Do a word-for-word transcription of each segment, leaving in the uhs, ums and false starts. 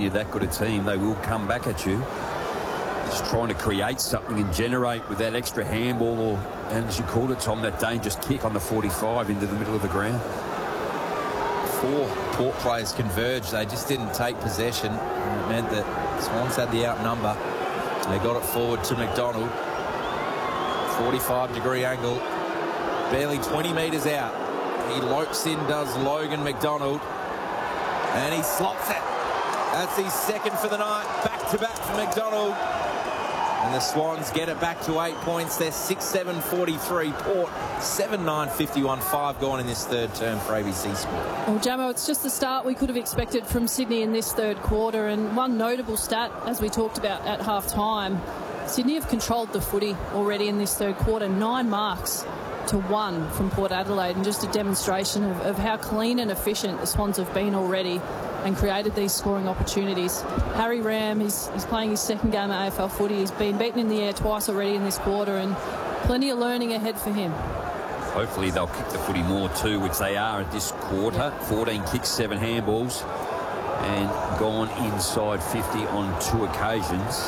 Sydney are that good a team, they will come back at you. Just trying to create something and generate with that extra handball, or, and as you called it, Tom, that dangerous kick on the forty-five into the middle of the ground. Four Port players converged. They just didn't take possession. And it meant that Swans had the outnumber. They got it forward to McDonald. forty-five degree angle. Barely twenty metres out. He lopes in, does Logan McDonald. And he slots it. That's his second for the night. Back to back for McDonald. And the Swans get it back to eight points. They're six seven forty-three. Port seven nine fifty-one. Five gone in this third term for A B C Sport. Well, Jamo, it's just the start we could have expected from Sydney in this third quarter. And one notable stat, as we talked about at half time, Sydney have controlled the footy already in this third quarter. Nine marks to one from Port Adelaide, and just a demonstration of, of how clean and efficient the Swans have been already and created these scoring opportunities. Harry Ram, he's, he's playing his second game at A F L footy. He's been beaten in the air twice already in this quarter, and plenty of learning ahead for him. Hopefully they'll kick the footy more too, which they are at this quarter. fourteen kicks, seven handballs, and gone inside fifty on two occasions.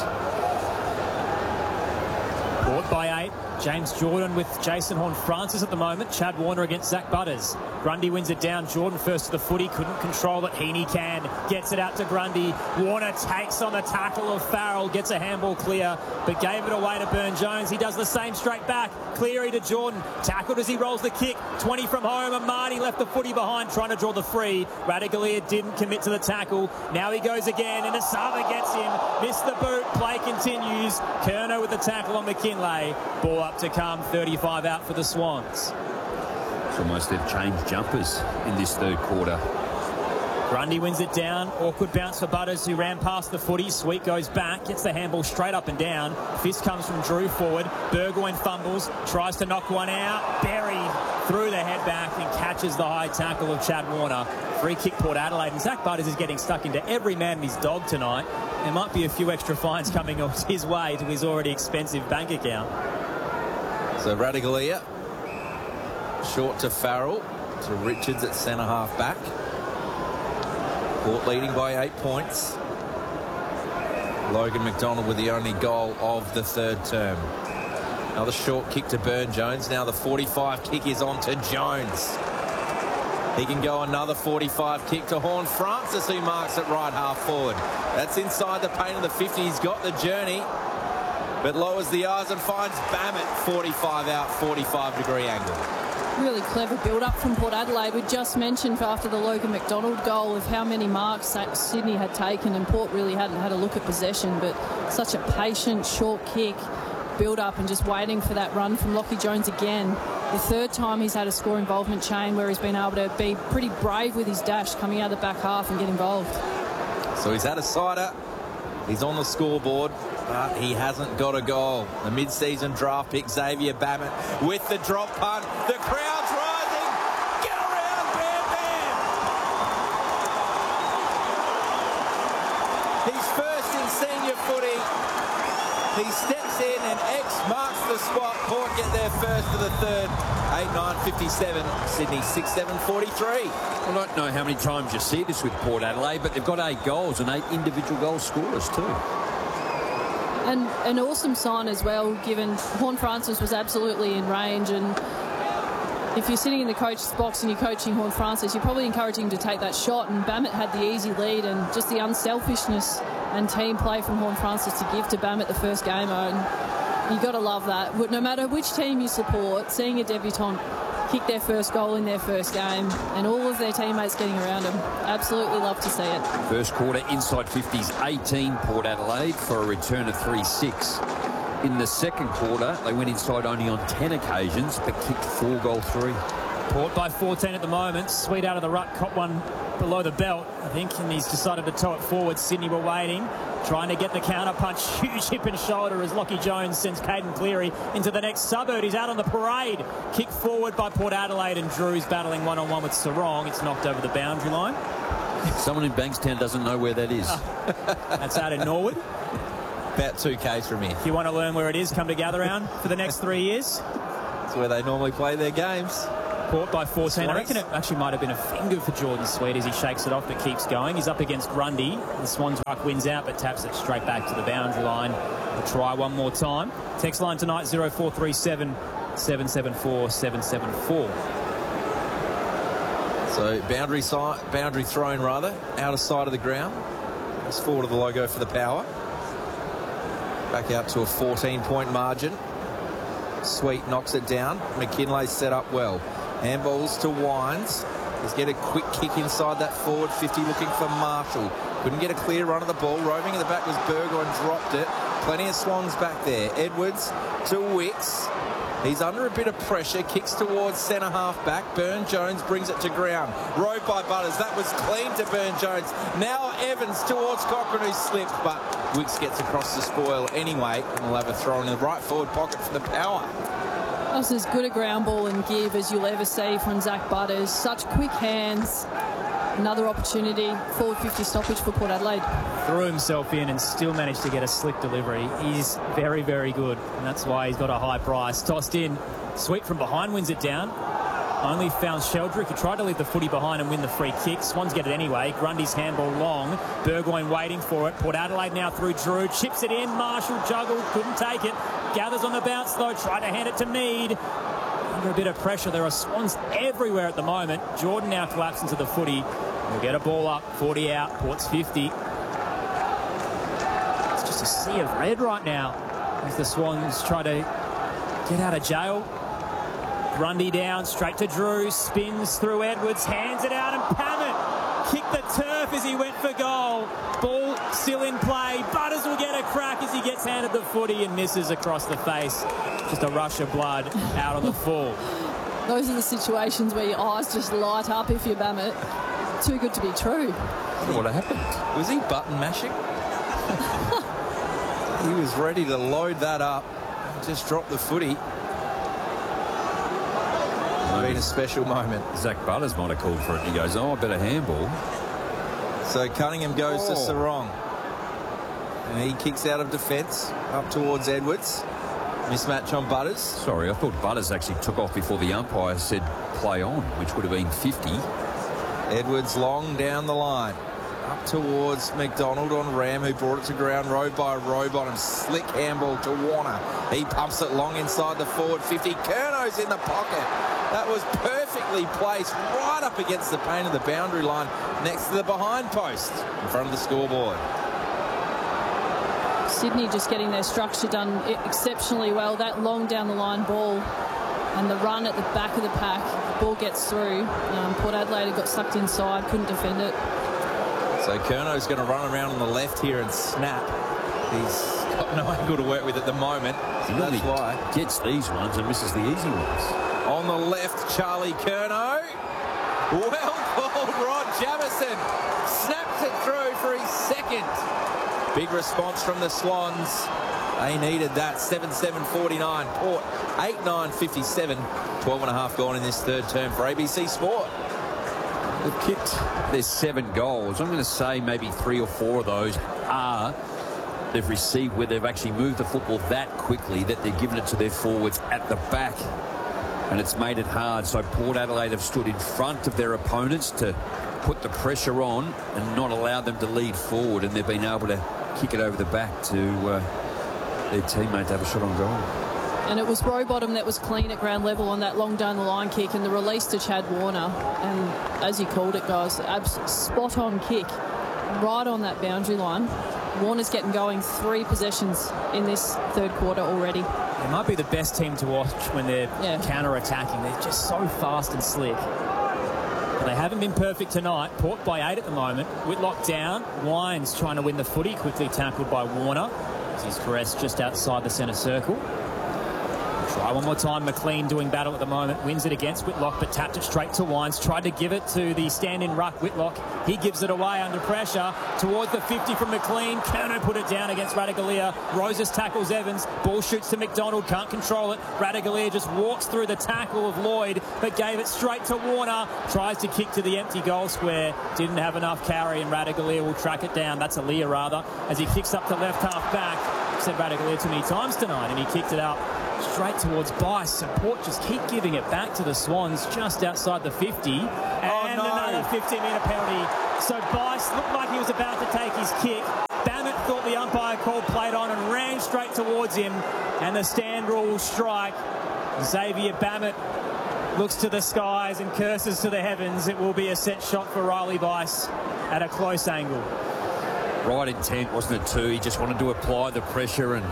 Port by eight. James Jordan with Jason Horne-Francis at the moment. Chad Warner against Zach Butters. Grundy wins it down. Jordan first to the footy. Couldn't control it. Heaney can. Gets it out to Grundy. Warner takes on the tackle of Farrell. Gets a handball clear, but gave it away to Burne-Jones. He does the same straight back. Cleary to Jordan. Tackled as he rolls the kick. twenty from home. And Marty left the footy behind trying to draw the free. Radaglia didn't commit to the tackle. Now he goes again, and Asava gets him. Missed the boot. Play continues. Kerno with the tackle on McKinlay. Ball up to come. thirty-five out for the Swans. It's almost they've changed jumpers in this third quarter. Grundy wins it down. Awkward bounce for Butters, who ran past the footy. Sweet goes back, gets the handball straight up and down. Fist comes from Drew forward. Burgoyne fumbles, tries to knock one out. Buried through the head back and catches the high tackle of Chad Warner. Free kick Port Adelaide, and Zach Butters is getting stuck into every man and his dog tonight. There might be a few extra fines coming his way to his already expensive bank account. So Radaglia, short to Farrell, to Richards at centre half back. Port leading by eight points. Logan McDonald with the only goal of the third term. Another short kick to Burne-Jones. Now the forty-five kick is on to Jones. He can go another forty-five kick to Horne-Francis, who marks it right half forward. That's inside the paint of the fifty. He's got the journey, but lowers the eyes and finds Bammett. forty-five out, forty-five degree angle. Really clever build-up from Port Adelaide. We just mentioned after the Logan McDonald goal of how many marks Sydney had taken, and Port really hadn't had a look at possession, but such a patient, short kick, build-up, and just waiting for that run from Lockie Jones again. The third time he's had a score involvement chain where he's been able to be pretty brave with his dash, coming out of the back half and get involved. So he's had a sider. He's on the scoreboard, but he hasn't got a goal. The mid-season draft pick, Xavier Bammett, with the drop punt. The crowd's rising. Get around, Bam Bam! He's first in senior footy. He steps in and X marks the spot. Port get there first for the third. eight nine fifty-seven. Sydney six seven forty-three. I don't know how many times you see this with Port Adelaide, but they've got eight goals and eight individual goal scorers too. And an awesome sign as well, given Horne-Francis was absolutely in range. And if you're sitting in the coach's box and you're coaching Horne-Francis, you're probably encouraging him to take that shot. And Bammett had the easy lead, and just the unselfishness and team play from Horne-Francis to give to Bammett the first game. And you've got to love that. No matter which team you support, seeing a debutant kick their first goal in their first game and all of their teammates getting around them, absolutely love to see it. First quarter, inside fifties, eighteen Port Adelaide for a return of three six. In the second quarter, they went inside only on ten occasions, but kicked four goal three. Port by fourteen at the moment. Sweet out of the ruck, caught one below the belt, I think, and he's decided to tow it forward. Sydney were waiting, trying to get the counter punch. Huge hip and shoulder as Lockie Jones sends Caden Cleary into the next suburb. He's out on the parade. Kick forward by Port Adelaide, and Drew's battling one-on-one with Sarong. It's knocked over the boundary line. Someone in Bankstown doesn't know where that is. That's out in Norwood. About two Ks from here. If you want to learn where it is, come to Gather Round for the next three years. That's where they normally play their games. Port by fourteen. I reckon it actually might have been a finger for Jordan Sweet as he shakes it off but keeps going. He's up against Grundy. The Swans ruck wins out but taps it straight back to the boundary line. We'll try one more time. Text line tonight zero four three seven, seven seven four, seven seven four. So boundary side, boundary thrown rather, out of sight of the ground. It's forward of the logo for the Power. Back out to a fourteen point margin. Sweet knocks it down. McKinlay set up well. Handballs to Wines. He's get a quick kick inside that forward fifty, looking for Marshall. Couldn't get a clear run of the ball. Roving in the back was Burgoyne, dropped it. Plenty of Swans back there. Edwards to Wicks. He's under a bit of pressure. Kicks towards centre half back. Burne-Jones brings it to ground. Rode by Butters. That was clean to Burne-Jones. Now Evans towards Cochrane, who slipped, but Wicks gets across the spoil anyway, and we'll have a throw in the right forward pocket for the Power. That was as good a ground ball and give as you'll ever see from Zach Butters. Such quick hands. Another opportunity. Forward fifty stoppage for Port Adelaide. Threw himself in and still managed to get a slick delivery. He's very, very good, and that's why he's got a high price. Tossed in. Sweet from behind wins it down. Only found Sheldrick, who tried to leave the footy behind and win the free kick. Swans get it anyway. Grundy's handball long. Burgoyne waiting for it. Port Adelaide now through Drew. Chips it in. Marshall juggled. Couldn't take it. Gathers on the bounce though. Tried to hand it to Mead. Under a bit of pressure. There are Swans everywhere at the moment. Jordan now collapsed into the footy. We'll get a ball up. forty out. Port's fifty. It's just a sea of red right now as the Swans try to get out of jail. Grundy down, straight to Drew, spins through Edwards, hands it out, and Pammett kicked the turf as he went for goal. Ball still in play. Butters will get a crack as he gets handed the footy and misses across the face. Just a rush of blood out on the full. Those are the situations where your eyes just light up if you're Pammett. Too good to be true. I don't know what happened. Was he button mashing? He was ready to load that up. Just dropped the footy. Been a special moment. Zach Butters might have called for it. He goes, oh, I better handball. So Cunningham goes oh. to Sarong. And he kicks out of defence up towards Edwards. Mismatch on Butters. Sorry, I thought Butters actually took off before the umpire said play on, which would have been fifty. Edwards long down the line. Up towards McDonald on Ram, who brought it to ground. Rode by Rowbottom. Slick handball to Warner. He pumps it long inside the forward fifty. Curno's in the pocket. That was perfectly placed right up against the paint of the boundary line next to the behind post in front of the scoreboard. Sydney just getting their structure done exceptionally well. That long down the line ball and the run at the back of the pack. The ball gets through. Um, Port Adelaide got sucked inside, couldn't defend it. So Curno's going to run around on the left here and snap. He's got no angle to work with at the moment. He So that's really why. gets these ones and misses the easy ones. On the left, Charlie Curnow. Well called, Rod Jamieson. Snaps it through for his second. Big response from the Swans. They needed that. seven seven forty-nine. Port eight nine fifty-seven. twelve and a half gone in this third term for A B C Sport. They've kicked their seven goals. I'm going to say maybe three or four of those are they've received where they've actually moved the football that quickly that they're giving it to their forwards at the back. And it's made it hard. So Port Adelaide have stood in front of their opponents to put the pressure on and not allow them to lead forward. And they've been able to kick it over the back to uh, their teammate to have a shot on goal. And it was Rowbottom that was clean at ground level on that long down the line kick and the release to Chad Warner. And as you called it, guys, abs- spot on kick right on that boundary line. Warner's getting going, three possessions in this third quarter already. They might be the best team to watch when they're Yeah. counter-attacking. They're just so fast and slick. But they haven't been perfect tonight. Port by eight at the moment. Whitlock down. Wines trying to win the footy. Quickly tackled by Warner as he's caressed just outside the centre circle. Try one more time. McLean doing battle at the moment. Wins it against Whitlock, but tapped it straight to Wines. Tried to give it to the stand-in ruck, Whitlock. He gives it away under pressure towards the fifty from McLean. Kerno put it down against Radaglia. Roses tackles Evans. Ball shoots to McDonald. Can't control it. Radaglia just walks through the tackle of Lloyd, but gave it straight to Warner. Tries to kick to the empty goal square. Didn't have enough carry, and Radaglia will track it down. That's Aaliyah, rather, as he kicks up to left half back. Said Radaglia too many times tonight, and he kicked it out straight towards Bice, and Port just keep giving it back to the Swans just outside the fifty. And oh, no. another fifteen-metre penalty. So Bice looked like he was about to take his kick. Bamut thought the umpire called played on and ran straight towards him, and the stand rule will strike. Xavier Bamut looks to the skies and curses to the heavens. It will be a set shot for Riley Bice at a close angle. Right intent, wasn't it, too? He just wanted to apply the pressure and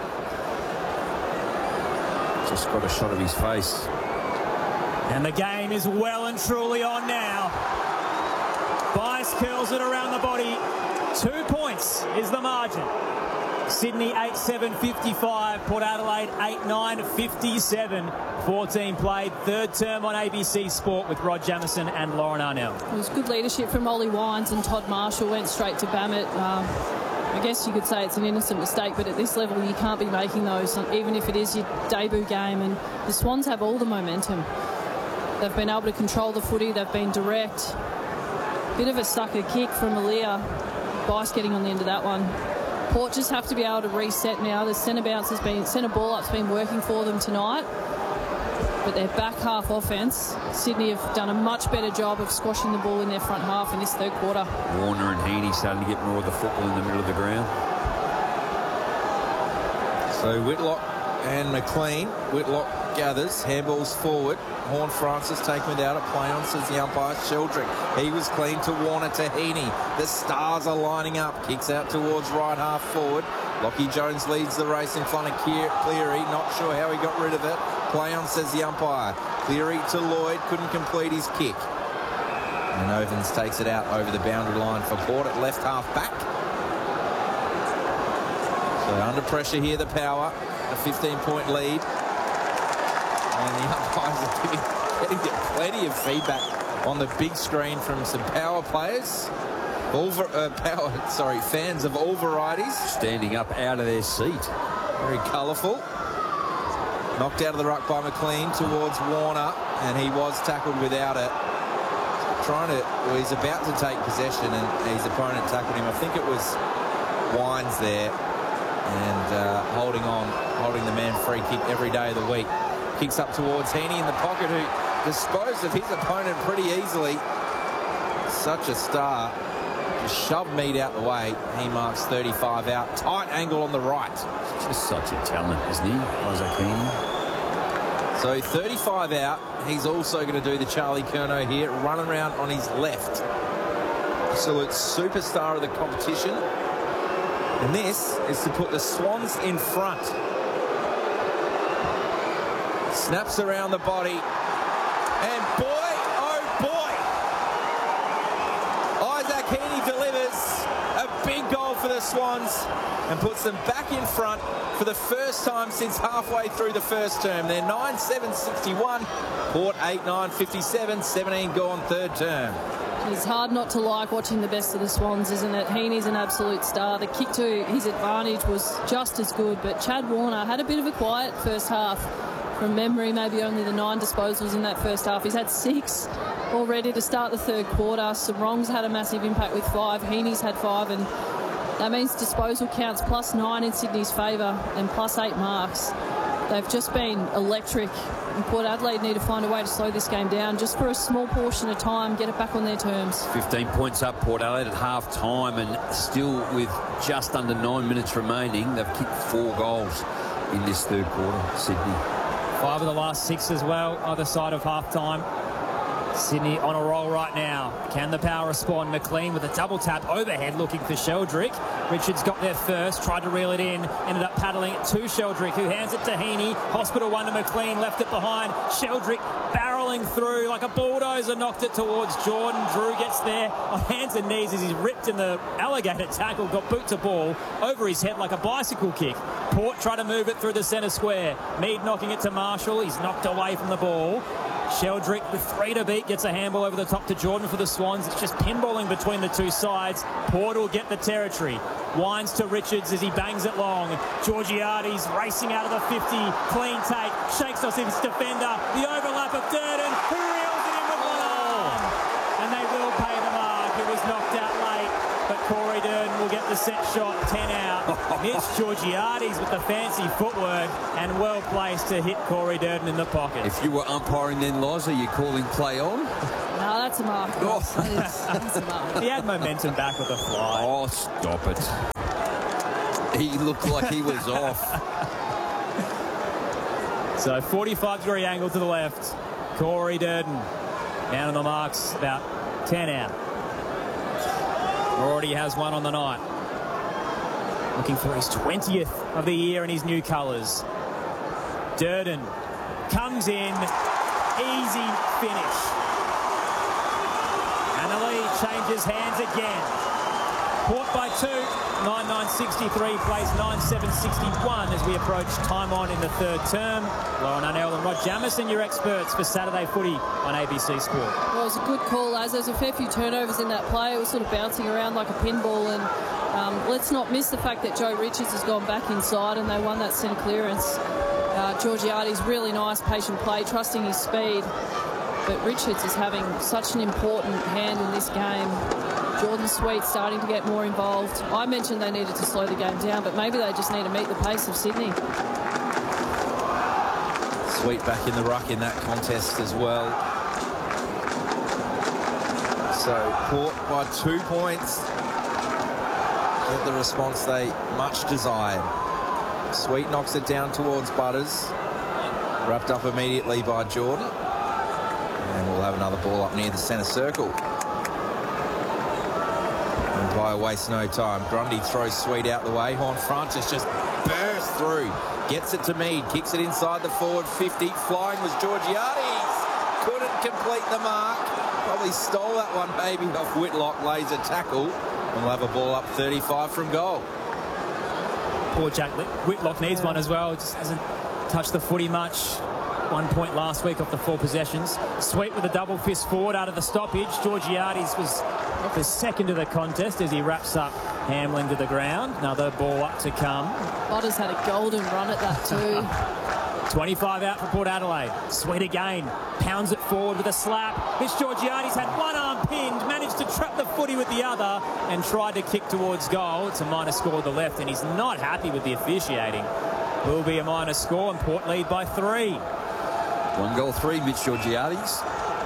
just got a shot of his face. And the game is well and truly on now. Bice curls it around the body. Two points is the margin. Sydney eight seven fifty-five, Port Adelaide eight nine fifty-seven. fourteen played, third term on A B C Sport with Rod Jamieson and Lauren Arnell. It was good leadership from Ollie Wines, and Todd Marshall went straight to Bamut. Um, I guess you could say it's an innocent mistake, but at this level you can't be making those, even if it is your debut game. And the Swans have all the momentum. They've been able to control the footy, they've been direct. Bit of a sucker kick from Malia. Bice getting on the end of that one. Port just have to be able to reset now. The centre bounce has been, centre ball up's been working for them tonight. But their back half offence, Sydney have done a much better job of squashing the ball in their front half in this third quarter. Warner and Heaney starting to get more of the football in the middle of the ground. So Whitlock and McLean. Whitlock gathers, handballs forward. Horn Francis taken without a play on, says the umpire. Sheldrick, he was clean to Warner to Heaney. The Stars are lining up. Kicks out towards right half forward. Lockie Jones leads the race in front of Cleary. Not sure how he got rid of it. Play on, says the umpire. Cleary to Lloyd. Couldn't complete his kick. And Ovens takes it out over the boundary line for Port at left half back. So under pressure here, the Power. A fifteen-point lead. And the umpires are getting, getting plenty of feedback on the big screen from some Power players. All uh, power, sorry, fans of all varieties. Standing up out of their seat. Very colourful. Knocked out of the ruck by McLean towards Warner, and he was tackled without it. Trying to, well, he's about to take possession, and his opponent tackled him. I think it was Wines there, and uh, holding on, holding the man free kick every day of the week. Kicks up towards Heaney in the pocket, who disposed of his opponent pretty easily. Such a star. Just shoved Mead out the way. He marks thirty-five out. Tight angle on the right. Just such a talent, isn't he, Isaac Heaney? So thirty-five out. He's also going to do the Charlie Curnow here. Run around on his left. Absolute superstar of the competition. And this is to put the Swans in front. Snaps around the body. And boy, oh boy, Isaac Heaney delivers a big goal for the Swans and puts them back in front for the first time since halfway through the first term. They're nine seven sixty-one, Port eight nine fifty-seven, seventeen gone third term. It's hard not to like watching the best of the Swans, isn't it? Heaney's an absolute star. The kick to his advantage was just as good, but Chad Warner had a bit of a quiet first half. From memory, maybe only the nine disposals in that first half. He's had six already to start the third quarter. Sarong's had a massive impact with five. Heaney's had five, and that means disposal counts plus nine in Sydney's favour and plus eight marks. They've just been electric, and Port Adelaide need to find a way to slow this game down just for a small portion of time, get it back on their terms. fifteen points up, Port Adelaide at half time, and still with just under nine minutes remaining, they've kicked four goals in this third quarter, Sydney. Five of the last six as well, either side of half-time. Sydney on a roll right now. Can the Power respond? McLean with a double tap overhead looking for Sheldrick. Richards got there first, tried to reel it in, ended up paddling it to Sheldrick, who hands it to Heaney. Hospital one to McLean, left it behind. Sheldrick barreling through like a bulldozer, knocked it towards Jordan. Drew gets there on hands and knees as he's ripped in the alligator tackle, got boot to ball over his head like a bicycle kick. Port try to move it through the centre square. Mead knocking it to Marshall. He's knocked away from the ball. Sheldrick with three to beat gets a handball over the top to Jordan for the Swans. It's just pinballing between the two sides. Port will get the territory. Wines to Richards as he bangs it long. Georgiades racing out of the fifty. Clean take. Shakes off his defender. The overlap of Durden, who reels it in with one arm. And they will pay the mark. It was knocked out late, but Corey Durden will get the the set shot, ten out. Mitch Georgiades with the fancy footwork and well placed to hit Corey Durden in the pocket. If you were umpiring then, Loz, are you calling play on? No, that's a mark. Oh. That is, that's a mark. He had momentum back with a fly. Oh, stop it. He looked like he was off. So forty-five degree angle to the left. Corey Durden down on the marks, about ten out. Already has one on the night. Looking for his twentieth of the year in his new colours. Durden comes in, easy finish. And the lead changes hands again. Port by two, nine nine sixty-three plays nine seven sixty-one as we approach time on in the third term. Lauren Arnell and Rod Jamison, your experts for Saturday footy on A B C Sport. Well, it was a good call, as there's a fair few turnovers in that play. It was sort of bouncing around like a pinball, and um, let's not miss the fact that Joe Richards has gone back inside and they won that centre clearance. Uh, Georgiades, really nice, patient play, trusting his speed. But Richards is having such an important hand in this game. Jordan Sweet starting to get more involved. I mentioned they needed to slow the game down, but maybe they just need to meet the pace of Sydney. Sweet back in the ruck in that contest as well. So Port by two points. Get the response they much desired. Sweet knocks it down towards Butters. Wrapped up immediately by Jordan. And we'll have another ball up near the centre circle. Umpire wastes no time. Grundy throws Sweet out the way. Horne-Francis just bursts through. Gets it to Mead. Kicks it inside the forward fifty. Flying was Georgiades. Couldn't complete the mark. Probably stole that one maybe off Whitlock. Lays a tackle. And we'll have a ball up thirty-five from goal. Poor Jack Whitlock needs one as well. Just hasn't touched the footy much. One point last week off the four possessions. Sweet with a double fist forward out of the stoppage. Georgiades was the second of the contest as he wraps up Hamlin to the ground. Another ball up to come. Butters had a golden run at that too. twenty-five out for Port Adelaide. Sweet again. Pounds it forward with a slap. Mitch Georgiades had one arm pinned, managed to trap the footy with the other and tried to kick towards goal. It's a minus score to the left and he's not happy with the officiating. Will be a minus score and Port lead by three. One goal, three, Mitch Georgiades.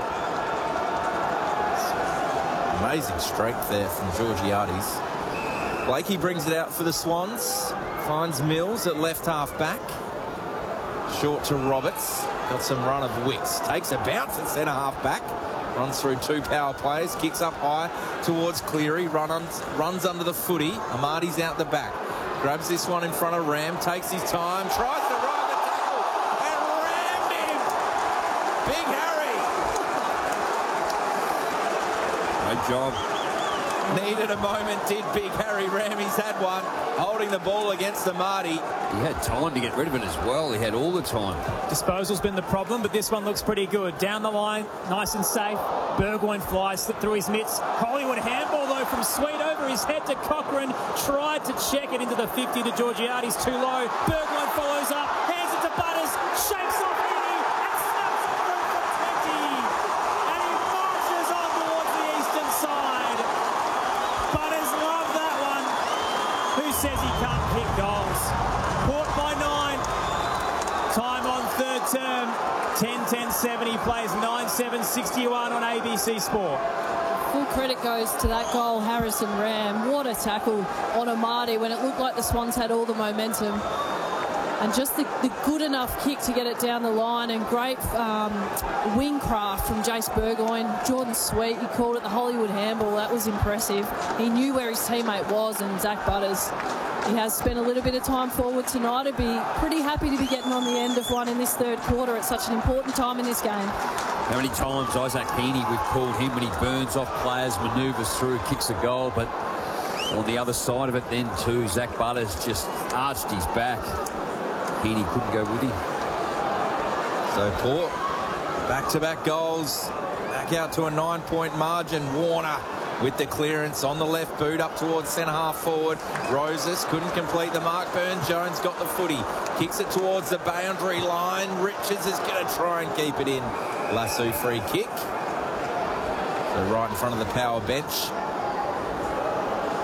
Amazing strength there from Georgiades. Blakey brings it out for the Swans. Finds Mills at left half back. Short to Roberts. Got some run of Wicks. Takes a bounce at centre half back. Runs through two power players. Kicks up high towards Cleary. Run un runs under the footy. Amadi's out the back. Grabs this one in front of Ram. Takes his time. Tries to ride the tackle. And rammed him. Big Harry. Great job. Needed a moment, did Big Harry. Ramsey's had one. Holding the ball against Amadi. He had time to get rid of it as well. He had all the time. Disposal's been the problem, but this one looks pretty good. Down the line, nice and safe. Burgoyne flies, slipped through his mitts. Collingwood handball, though, from Sweet over his head to Cochrane. Tried to check it into the fifty to Georgiades, too low. Burgoyne follows up, hands it to Butters, shapes off Heaney, and snaps it through for twenty. And he marches on towards the eastern side. Butters loved that one. Who says he can't kick goals? Port by nine. Time on third term. ten ten seventy plays nine seven sixty-one on A B C Sport. Full credit goes to that goal, Harrison Ram. What a tackle on Amadi when it looked like the Swans had all the momentum. And just the, the good enough kick to get it down the line, and great um, wing craft from Jace Burgoyne. Jordan Sweet, he called it the Hollywood handball. That was impressive. He knew where his teammate was, and Zach Butters, he has spent a little bit of time forward tonight. He'd be pretty happy to be getting on the end of one in this third quarter at such an important time in this game. How many times Isaac Heaney, we've called him when he burns off players, manoeuvres through, kicks a goal, but on the other side of it then too, Zach Butters just arched his back. Heaney couldn't go with him. So Port, back-to-back goals, back out to a nine-point margin. Warner with the clearance on the left boot up towards centre half forward. Roses couldn't complete the mark. Burn-Jones got the footy, kicks it towards the boundary line. Richards is going to try and keep it in. Lasso free kick. So right in front of the power bench.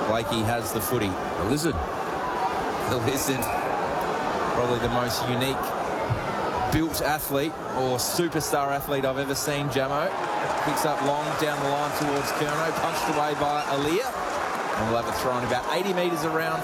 Blakey has the footy. The Lizard. The Lizard. Probably the most unique built athlete or superstar athlete I've ever seen, Jamo. Picks up long down the line towards Curnow, punched away by Aaliyah. And we'll have a throw in about eighty metres around